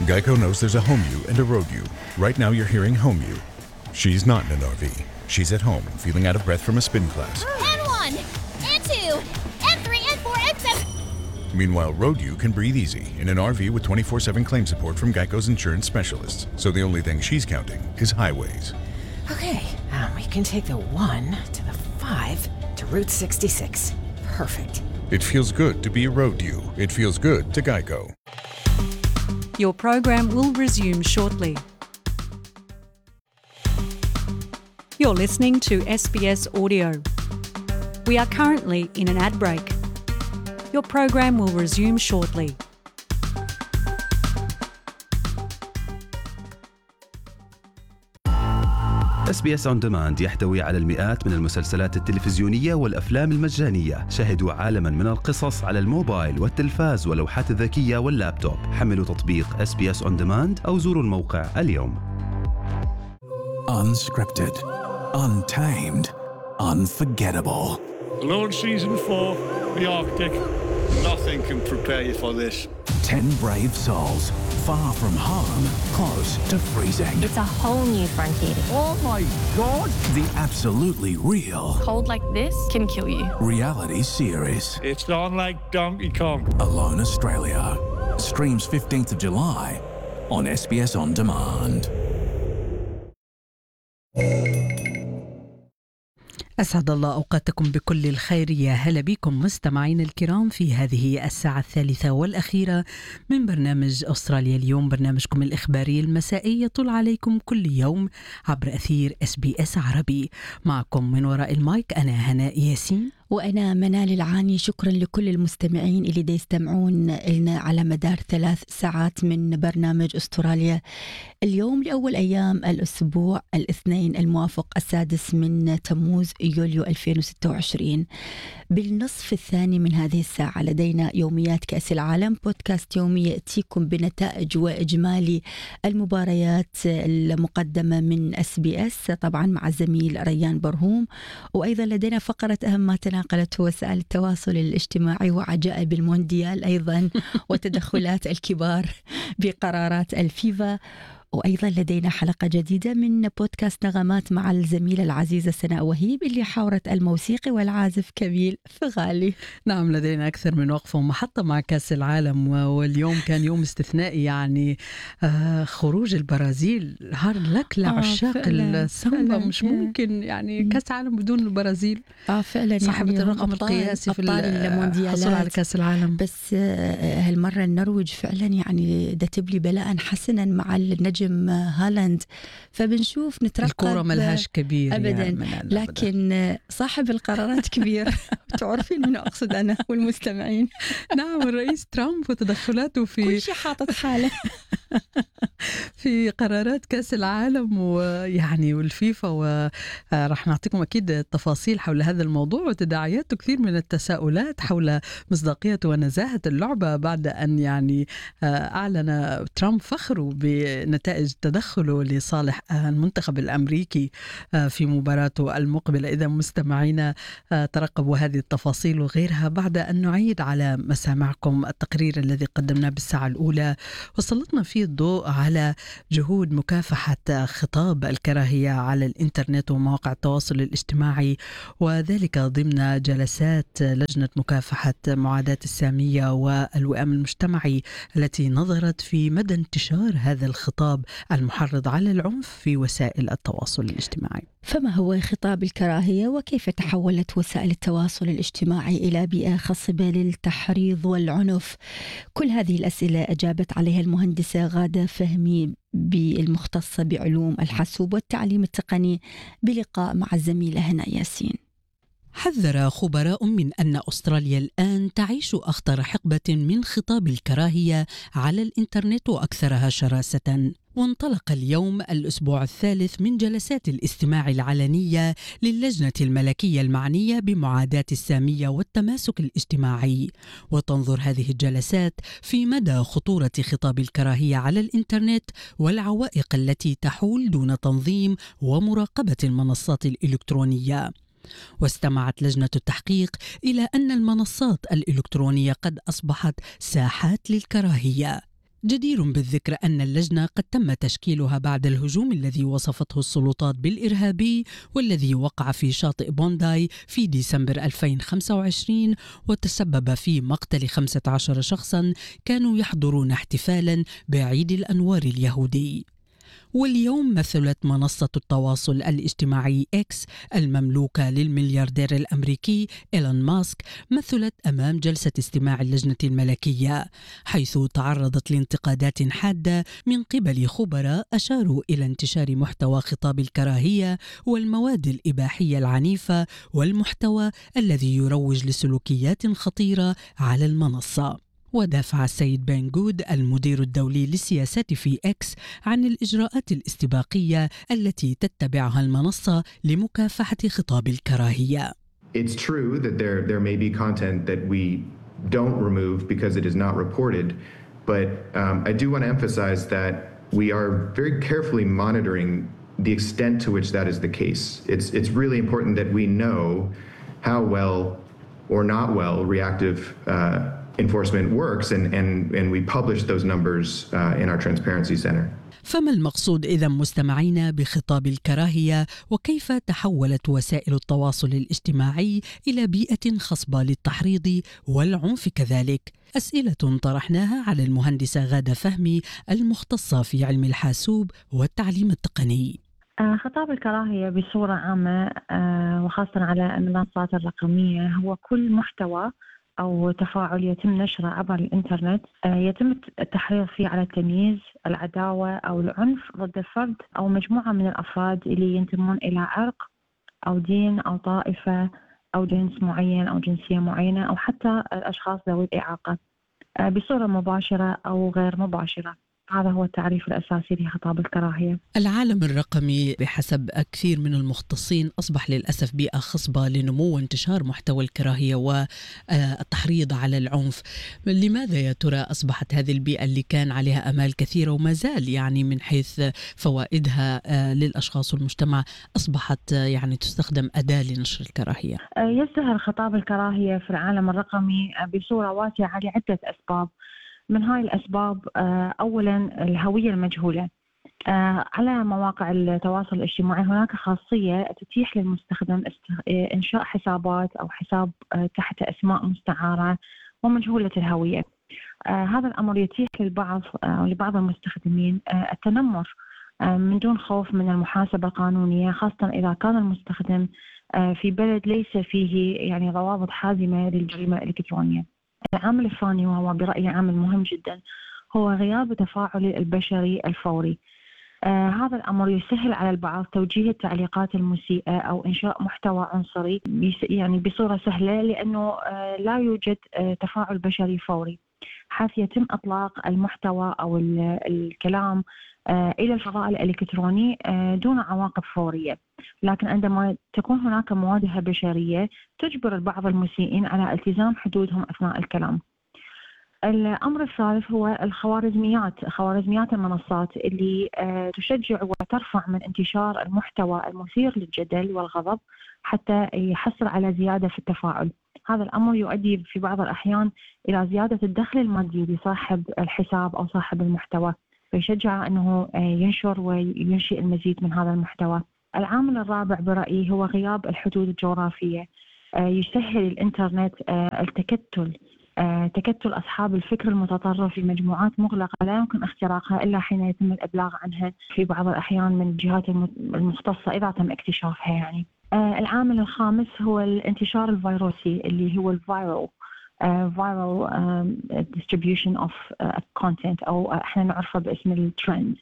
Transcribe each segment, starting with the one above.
Geico knows there's a home you and a road you. Right now you're hearing home you. She's not in an RV. She's at home, feeling out of breath from a spin class. N1, N2, N3, N4, N7. Meanwhile, road you can breathe easy in an RV with 24/7 claim support from Geico's insurance specialists. So the only thing she's counting is highways. Okay, we can take the 1 to the 5 to Route 66. Perfect. It feels good to be a road you. It feels good to Geico. Your program will resume shortly. You're listening to SBS Audio. We are currently in an ad break. Your program will resume shortly. SBS On Demand يحتوي على المئات من المسلسلات التلفزيونية والأفلام المجانية. شاهدوا عالماً من القصص على الموبايل والتلفاز واللوحات الذكية واللابتوب. حملوا تطبيق SBS On Demand أو زوروا الموقع اليوم. Unscripted, untamed, unforgettable. Launch season 4, the Arctic. Nothing can prepare you for this. 10 brave souls, far from home, close to freezing. It's a whole new frontier. Oh my God! The absolutely real Cold like this can kill you. reality series. It's on like Donkey Kong. Alone Australia. Streams 15th of July on SBS On Demand. أسعد الله أوقاتكم بكل الخير. يا هلا بكم مستمعين الكرام في هذه الساعة الثالثة والأخيرة من برنامج أستراليا اليوم، برنامجكم الإخباري المسائي يطل عليكم كل يوم عبر أثير SBS عربي. معكم من وراء المايك أنا هناء ياسين وأنا منال العاني. شكرا لكل المستمعين اللي يستمعون لنا على مدار 3 ساعات من برنامج أستراليا اليوم لأول أيام الأسبوع الاثنين الموافق 6 من تموز يوليو 2026. بالنصف الثاني من هذه الساعة لدينا يوميات كأس العالم، بودكاست يومي يأتيكم بنتائج وإجمالي المباريات المقدمة من SBS طبعا مع الزميل ريان برهوم. وأيضا لدينا فقرة أهم ما تناقلته وسائل التواصل الاجتماعي وعجائب المونديال أيضا وتدخلات الكبار بقرارات الفيفا. وأيضا لدينا حلقة جديدة من بودكاست نغمات مع الزميلة العزيزة سناء وهيب اللي حاورت الموسيقي والعازف كميل فغالي. نعم، لدينا أكثر من وقفة ومحطة مع كأس العالم، واليوم كان يوم استثنائي يعني خروج البرازيل. هارد لك لعشاق السامبا، مش ممكن يعني كأس عالم بدون البرازيل. فعلا صاحبة يعني الرقم القياسي في المونديالات على كأس العالم. بس هالمرة النرويج فعلا يعني دتب لي بلاء حسنا مع النجم هالاند، فبنشوف نترقب. الكرة ملهاش كبير أبدا يعني لكن صاحب القرارات كبير. تعرفين من أقصد أنا والمستمعين. نعم، الرئيس ترامب وتدخلاته في كل شيء حاطط حاله في قرارات كأس العالم ويعني والفيفا، ورح نعطيكم أكيد تفاصيل حول هذا الموضوع وتداعيات كثير من التساؤلات حول مصداقية ونزاهة اللعبة بعد أن يعني أعلن ترامب فخره بنتائج تدخله لصالح المنتخب الأمريكي في مباراته المقبلة. إذا مستمعينا ترقبوا هذه التفاصيل وغيرها بعد أن نعيد على مسامعكم التقرير الذي قدمناه بالساعة الأولى وسلطنا فيه الضوء على جهود مكافحة خطاب الكراهية على الإنترنت ومواقع التواصل الاجتماعي، وذلك ضمن جلسات لجنة مكافحة معاداة السامية والوئام المجتمعي التي نظرت في مدى انتشار هذا الخطاب المحرض على العنف في وسائل التواصل الاجتماعي. فما هو خطاب الكراهية وكيف تحولت وسائل التواصل الاجتماعي إلى بيئة خصبة للتحريض والعنف؟ كل هذه الأسئلة أجابت عليها المهندسة غادة فهمي بالمختصة بعلوم الحاسوب والتعليم التقني بلقاء مع الزميلة هنا ياسين. حذر خبراء من أن أستراليا الآن تعيش أخطر حقبة من خطاب الكراهية على الإنترنت وأكثرها شراسة. وانطلق اليوم الأسبوع الثالث من جلسات الاستماع العلنية للجنة الملكية المعنية بمعاداة السامية والتماسك الاجتماعي، وتنظر هذه الجلسات في مدى خطورة خطاب الكراهية على الإنترنت والعوائق التي تحول دون تنظيم ومراقبة المنصات الإلكترونية. واستمعت لجنة التحقيق إلى أن المنصات الإلكترونية قد أصبحت ساحات للكراهية. جدير بالذكر أن اللجنة قد تم تشكيلها بعد الهجوم الذي وصفته السلطات بالإرهابي والذي وقع في شاطئ بونداي في ديسمبر 2025 وتسبب في مقتل 15 شخصا كانوا يحضرون احتفالا بعيد الأنوار اليهودي. واليوم مثلت منصة التواصل الاجتماعي إكس المملوكة للملياردير الأمريكي إيلون ماسك مثلت أمام جلسة استماع اللجنة الملكية، حيث تعرضت لانتقادات حادة من قبل خبراء أشاروا إلى انتشار محتوى خطاب الكراهية والمواد الإباحية العنيفة والمحتوى الذي يروج لسلوكيات خطيرة على المنصة. ودافع السيد بن جود المدير الدولي للسياسات في إكس عن الإجراءات الاستباقية التي تتبعها المنصة لمكافحة خطاب الكراهية. It's true that there may be content that we don't remove because it is not reported, but I do want to emphasize that we are very carefully monitoring the extent to which that is the case. It's really important that we know how well or not well reactive enforcement works and we publish those numbers in our transparency center. فما المقصود إذا مستمعينا بخطاب الكراهية، وكيف تحولت وسائل التواصل الاجتماعي إلى بيئة خصبة للتحريض والعنف كذلك؟ أسئلة طرحناها على المهندسة غادة فهمي المختصة في علم الحاسوب والتعليم التقني. خطاب الكراهية بصورة عامة وخاصة على المنصات الرقمية هو كل محتوى أو تفاعل يتم نشره عبر الإنترنت يتم التحريض فيه على التمييز، العداوة أو العنف ضد فرد أو مجموعة من الأفراد اللي ينتمون إلى عرق أو دين أو طائفة أو جنس معين أو جنسية معينة أو حتى الأشخاص ذوي الإعاقة بصورة مباشرة أو غير مباشرة. هذا هو التعريف الأساسي لخطاب الكراهية. العالم الرقمي بحسب كثير من المختصين أصبح للأسف بيئة خصبة لنمو وانتشار محتوى الكراهية والتحريض على العنف. لماذا يا ترى أصبحت هذه البيئة اللي كان عليها أمال كثيرة وما زال يعني من حيث فوائدها للأشخاص والمجتمع أصبحت يعني تستخدم أداة لنشر الكراهية؟ يزدهر خطاب الكراهية في العالم الرقمي بصورة واسعة لعدة أسباب. من هاي الأسباب أولاً الهوية المجهولة. على مواقع التواصل الاجتماعي هناك خاصية تتيح للمستخدم إنشاء حسابات أو حساب تحت أسماء مستعارة ومجهولة الهوية. هذا الأمر يتيح للبعض أو لبعض المستخدمين التنمر من دون خوف من المحاسبة القانونية، خاصة إذا كان المستخدم في بلد ليس فيه يعني ضوابط حازمة للجريمة الإلكترونية. العامل الثاني وهو برأيي عامل مهم جدا هو غياب التفاعل البشري الفوري. هذا الأمر يسهل على البعض توجيه التعليقات المسيئة أو إنشاء محتوى عنصري يعني بصورة سهلة، لأنه لا يوجد تفاعل بشري فوري حيث يتم إطلاق المحتوى أو الكلام إلى الفضاء الإلكتروني دون عواقب فورية. لكن عندما تكون هناك مواجهة بشرية تجبر البعض المسيئين على التزام حدودهم أثناء الكلام. الأمر الثالث هو خوارزميات المنصات اللي تشجع وترفع من انتشار المحتوى المثير للجدل والغضب حتى يحصل على زيادة في التفاعل. هذا الأمر يؤدي في بعض الأحيان إلى زيادة الدخل المادي لصاحب الحساب أو صاحب المحتوى، فيشجع أنه ينشر وينشئ المزيد من هذا المحتوى. العامل الرابع برأيي هو غياب الحدود الجغرافية. يسهل الإنترنت تكتل أصحاب الفكر المتطرف في مجموعات مغلقة لا يمكن اختراقها إلا حين يتم الإبلاغ عنها في بعض الأحيان من الجهات المختصة إذا تم اكتشافها يعني. العامل الخامس هو الانتشار الفيروسي اللي هو الفايرال distribution of content أو احنا نعرفه باسم الترند.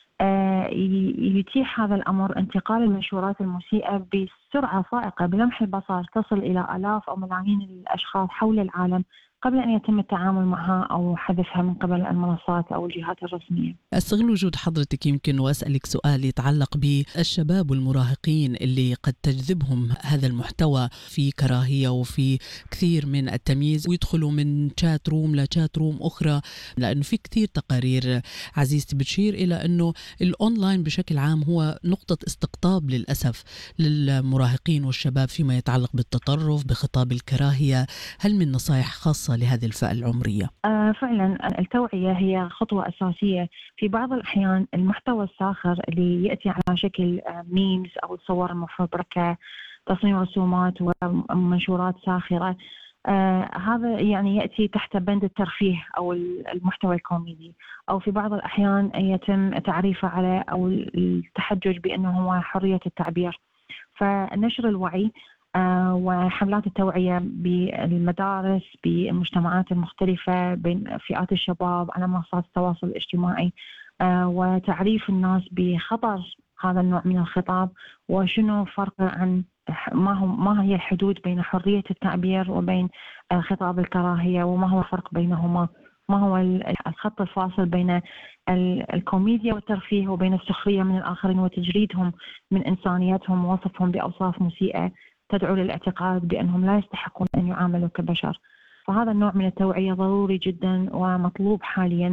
يتيح هذا الأمر انتقال المنشورات المسيئة بسرعة فائقة بلمح البصر تصل إلى آلاف أو ملايين الأشخاص حول العالم قبل أن يتم التعامل معها أو حذفها من قبل المنصات أو الجهات الرسمية. أستغل وجود حضرتك يمكن وأسألك سؤال يتعلق بالشباب والمراهقين اللي قد تجذبهم هذا المحتوى في كراهية وفي كثير من التمييز ويدخلوا من شات روم لشات روم أخرى، لأنه في كثير تقارير عزيزتي بتشير إلى أنه الأونلاين بشكل عام هو نقطة استقطاب للأسف للمراهقين المراهقين والشباب فيما يتعلق بالتطرف بخطاب الكراهية؟ هل من نصائح خاصة لهذه الفئة العمرية؟ فعلا التوعية هي خطوة أساسية. في بعض الأحيان المحتوى الساخر اللي يأتي على شكل ميمز أو الصور المفبركة، تصميم رسومات ومنشورات ساخرة، هذا يعني يأتي تحت بند الترفيه أو المحتوى الكوميدي، أو في بعض الأحيان يتم تعريفه على أو التحجج بأنه هو حرية التعبير. فنشر الوعي وحملات التوعية بالمدارس، بالمجتمعات المختلفة، بين فئات الشباب، على منصات التواصل الاجتماعي، وتعريف الناس بخطر هذا النوع من الخطاب، وشنو فرق عن ما هي الحدود بين حرية التعبير وبين خطاب الكراهية، وما هو الفرق بينهما، ما هو الخط الفاصل بين الكوميديا والترفيه وبين السخرية من الآخرين وتجريدهم من إنسانيتهم ووصفهم بأوصاف مسيئة تدعو للاعتقاد بأنهم لا يستحقون أن يعاملوا كبشر. فهذا النوع من التوعية ضروري جدا ومطلوب حاليا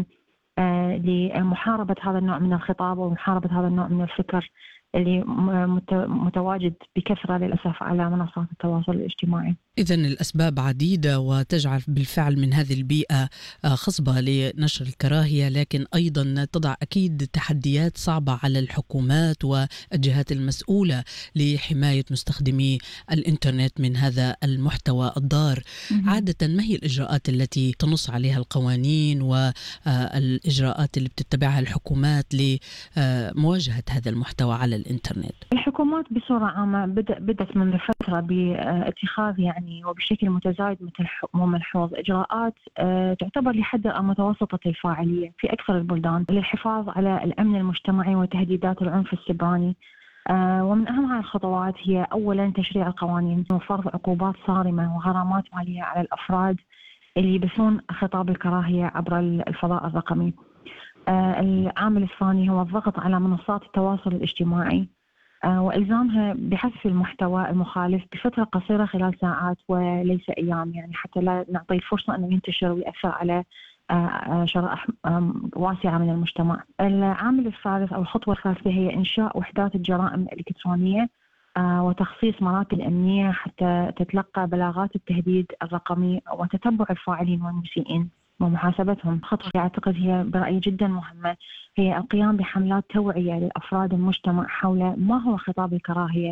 لمحاربة هذا النوع من الخطاب ومحاربة هذا النوع من الفكر اللي متواجد بكثرة للأسف على منصات التواصل الاجتماعي. إذن الأسباب عديدة وتجعل بالفعل من هذه البيئة خصبة لنشر الكراهية، لكن أيضا تضع أكيد تحديات صعبة على الحكومات والجهات المسؤولة لحماية مستخدمي الإنترنت من هذا المحتوى الضار. عادة ما هي الإجراءات التي تنص عليها القوانين والإجراءات اللي بتتبعها الحكومات لمواجهة هذا المحتوى على الإنترنت؟ الحكومات بصورة عامة بدأت منذ فترة باتخاذ يعني وبشكل متزايد مثل وملحوظ إجراءات تعتبر لحد متوسطة الفاعلية في أكثر البلدان للحفاظ على الأمن المجتمعي وتهديدات العنف السبراني. ومن أهم هذه الخطوات هي أولا تشريع القوانين وفرض عقوبات صارمة وغرامات مالية على الأفراد اللي يبثون خطاب الكراهية عبر الفضاء الرقمي. العامل الثاني هو الضغط على منصات التواصل الاجتماعي وإلزامها بحذف المحتوى المخالف بفترة قصيرة خلال ساعات وليس أيام، يعني حتى لا نعطي الفرصة أنه ينتشر ويأثر على شرائح واسعة من المجتمع. العامل الثالث أو الخطوة الثالثة هي إنشاء وحدات الجرائم الإلكترونية وتخصيص مراكز أمنية حتى تتلقى بلاغات التهديد الرقمي وتتبع الفاعلين والمسيئين ومحاسبتهم. خطوة أعتقد هي برأيي جدا مهمة هي القيام بحملات توعية للأفراد المجتمع حول ما هو خطاب الكراهية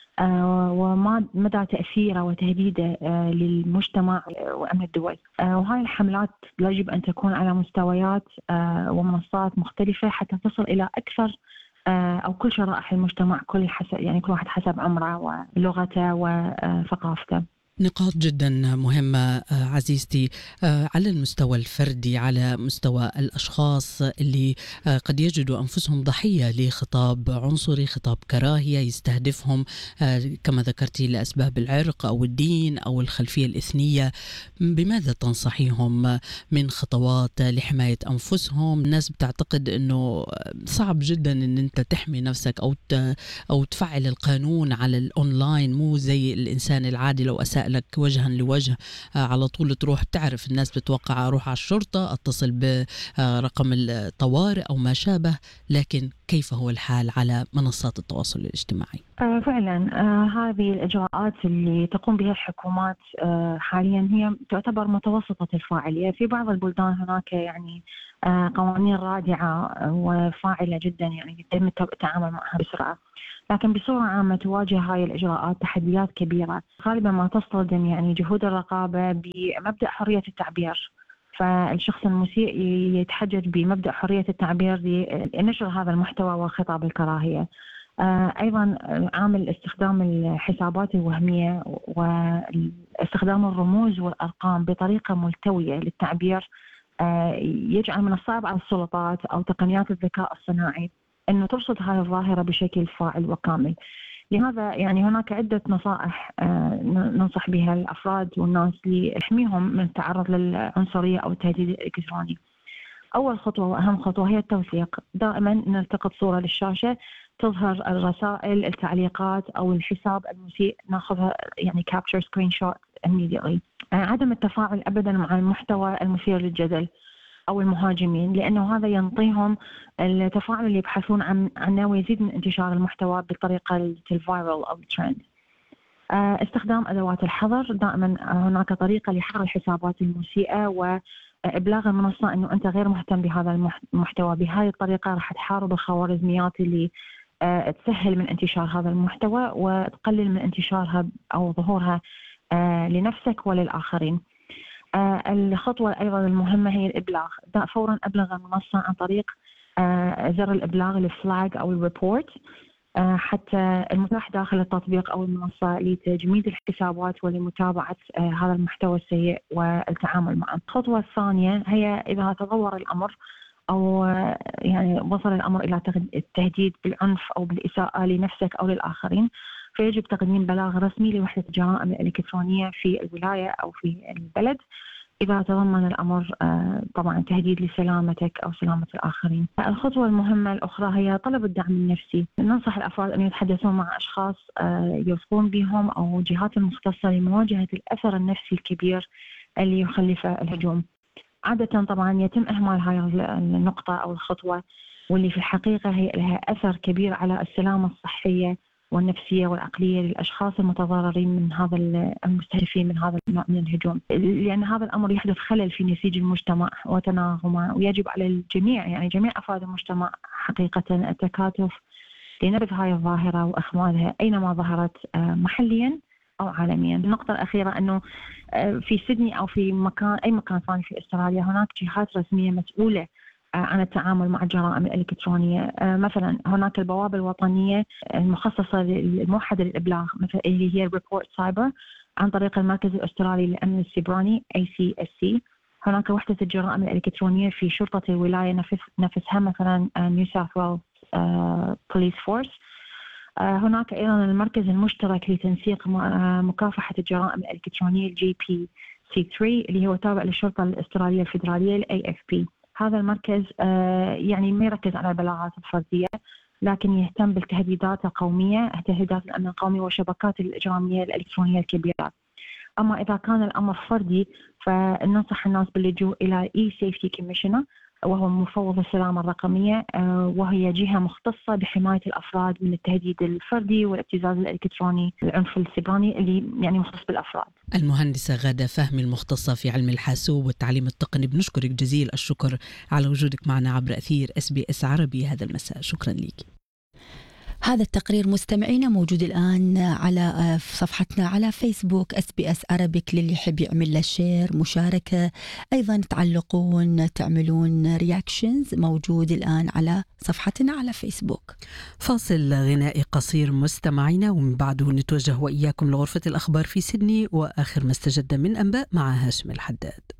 وما مدى تأثيره وتهديده للمجتمع وأمن الدول. وهاي الحملات يجب أن تكون على مستويات ومنصات مختلفة حتى تصل إلى أكثر أو كل شرائح المجتمع، كل واحد حسب عمره ولغته وثقافته. نقاط جدا مهمة عزيزتي، على المستوى الفردي، على مستوى الأشخاص اللي قد يجدوا أنفسهم ضحية لخطاب عنصري، خطاب كراهية يستهدفهم كما ذكرتي لأسباب العرق أو الدين أو الخلفية الإثنية. بماذا تنصحيهم من خطوات لحماية أنفسهم؟ الناس بتعتقد أنه صعب جدا أن أنت تحمي نفسك أو تفعل القانون على الأونلاين، مو زي الإنسان العادي لو أساء لك وجها لوجه على طول تروح. تعرف الناس بتوقع أروح على الشرطة، أتصل برقم الطوارئ أو ما شابه، لكن كيف هو الحال على منصات التواصل الاجتماعي؟ فعلا هذه الإجراءات اللي تقوم بها الحكومات حاليا هي تعتبر متوسطة الفاعلية. في بعض البلدان هناك يعني قوانين رادعة وفاعلة جدا، يعني يتم التعامل معها بسرعة، لكن بصورة عامة تواجه هاي الإجراءات تحديات كبيرة. غالبا ما تصطدم يعني جهود الرقابة بمبدأ حرية التعبير، فالشخص المسيء يتحجج بمبدأ حرية التعبير لنشر هذا المحتوى وخطاب الكراهية. أيضا عامل استخدام الحسابات الوهمية واستخدام الرموز والأرقام بطريقة ملتوية للتعبير يجعل من الصعب على السلطات أو تقنيات الذكاء الصناعي أنه ترصد هذه الظاهرة بشكل فاعل وكامل. لهذا يعني هناك عدة نصائح ننصح بها الأفراد والناس ليحميهم من التعرض للعنصرية أو التهديد الإلكتروني. أول خطوة وأهم خطوة هي التوثيق. دائما نلتقط صورة للشاشة تظهر الرسائل، التعليقات أو الحساب المسيء، ناخذها يعني capture screenshot immediately. عدم التفاعل أبدا مع المحتوى المثير للجدل أو المهاجمين، لأنه هذا ينطيهم التفاعل اللي يبحثون عنه ويزيد من انتشار المحتوى بالطريقة الفايرال أو الترند. استخدام أدوات الحظر. دائما هناك طريقة لحظر الحسابات المسيئة وإبلاغ المنصة أنه أنت غير مهتم بهذا المحتوى. بهذه الطريقة راح تحارب الخوارزميات اللي تسهل من انتشار هذا المحتوى وتقلل من انتشارها أو ظهورها لنفسك وللآخرين. الخطوة أيضا المهمة هي الإبلاغ. فورا أبلغ المنصة عن طريق زر الإبلاغ الفلاج أو الريبورت حتى المتاح داخل التطبيق أو المنصة لتجميد الحسابات ولمتابعة هذا المحتوى السيء والتعامل معه. الخطوة الثانية هي إذا تطور الأمر أو يعني وصل الأمر إلى التهديد بالعنف أو بالإساءة لنفسك أو للآخرين، فيجب تقديم بلاغ رسمي لوحدة الجرائم الإلكترونية في الولاية أو في البلد إذا تضمن الأمر طبعا تهديد لسلامتك أو سلامة الآخرين. الخطوة المهمة الأخرى هي طلب الدعم النفسي. ننصح الأفراد أن يتحدثون مع أشخاص يوثقون بهم أو جهات مختصة لمواجهة الأثر النفسي الكبير اللي يخلفه الهجوم. عادة طبعا يتم إهمال هاي النقطة أو الخطوة، واللي في الحقيقة هي لها أثر كبير على السلامة الصحية والنفسية والعقلية للأشخاص المتضررين من هذا المستهدفين من هذا النوع من الهجوم، لأن هذا الأمر يحدث خلل في نسيج المجتمع وتناغمه، ويجب على الجميع يعني جميع أفراد المجتمع حقيقة التكاتف لنبذ هاي الظاهرة وإخمادها أينما ظهرت محليا أو عالميا. النقطة الأخيرة أنه في سيدني أو في أي مكان ثاني في أستراليا هناك جهات رسمية مسؤولة عن التعامل مع الجرائم الإلكترونية. مثلا هناك البوابة الوطنية المخصصة الموحدة للإبلاغ مثل اللي هي ريبورت سايبر عن طريق المركز الأسترالي للأمن السيبراني ACSC. هناك وحدة الجرائم الإلكترونية في شرطة الولاية نفسها مثلا نيو ساوث ويلز بوليس فورس. هناك أيضا المركز المشترك لتنسيق مكافحة الجرائم الإلكترونية GPC3 اللي هو تابع للشرطة الأسترالية الفيدرالية AFP. هذا المركز يعني ما يركز على البلاغات الفردية لكن يهتم بالتهديدات القومية، تهديدات الأمن القومي والشبكات الإجرامية الإلكترونية الكبيرة. أما إذا كان الأمر فردي فننصح الناس باللجوء إلى E-Safety Commissioner وهو مفوض السلامة الرقمية، وهي جهة مختصة بحماية الأفراد من التهديد الفردي والابتزاز الإلكتروني العنف السيبراني اللي يعني مختص بالأفراد. المهندسة غادة فهمي المختصة في علم الحاسوب والتعليم التقني، بنشكرك جزيل الشكر على وجودك معنا عبر أثير SBS عربي هذا المساء. شكرا لك. هذا التقرير مستمعينا موجود الآن على صفحتنا على فيسبوك SBS Arabic للي يحب يعمل له شير مشاركة، أيضا تعلقون تعملون رياكشنز، موجود الآن على صفحتنا على فيسبوك. فاصل غنائي قصير مستمعينا ومن بعده نتوجه وإياكم لغرفة الأخبار في سيدني وآخر ما استجد من أنباء مع هاشم الحداد.